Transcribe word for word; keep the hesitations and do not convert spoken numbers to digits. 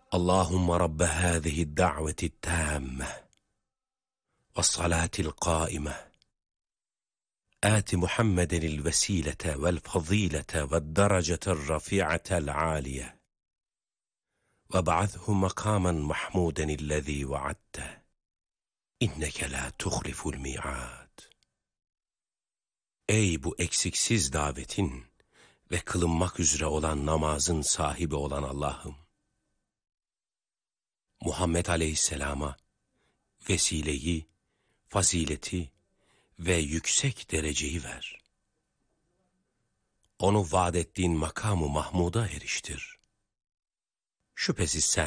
اللهم رب هذه الدعوة التامة والصلاة القائمة آت محمد الوسيلة والفضيلة والدرجة الرفيعة العالية وابعثه مقاما محمودا الذي وعدته إنك لا تخلف الميعاد. Ey bu eksiksiz davetin ve kılınmak üzere olan namazın sahibi olan Allah'ım! Muhammed Aleyhisselam'a vesileyi, fazileti ve yüksek dereceyi ver. Onu vaad ettiğin makamı Mahmud'a eriştir. Şüphesiz sen